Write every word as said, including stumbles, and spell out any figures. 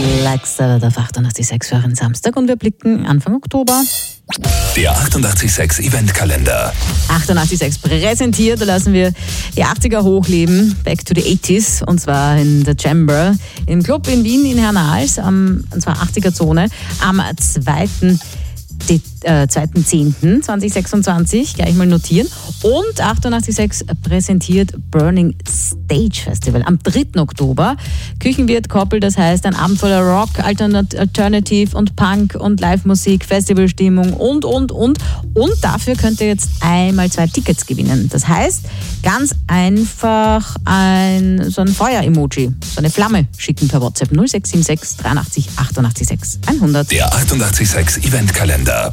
Like Sabbath auf achtundachtzig Komma sechs für einen Samstag und wir blicken Anfang Oktober. Der achtundachtzig Komma sechs Eventkalender. achtundachtzig Komma sechs präsentiert, da lassen wir die achtziger hochleben, Back to the achtziger und zwar in der Chamber im Club in Wien in Hernals, am, und zwar achtziger Zone, am zweiten zehnten zweitausendsechsundzwanzig, gleich mal notieren. Und achtundachtzig Komma sechs präsentiert Burning Stage Festival am dritten Oktober. Küchenwirt Koppel, das heißt ein Abend voller Rock, Alternat- Alternative und Punk und Live-Musik, Festivalstimmung und, und, und. Und dafür könnt ihr jetzt einmal zwei Tickets gewinnen. Das heißt, ganz einfach ein, so ein Feuer-Emoji, so eine Flamme schicken per WhatsApp null sechs sieben sechs dreiundachtzig achtundachtzig sechs hundert. Der achtundachtzig Komma sechs Eventkalender.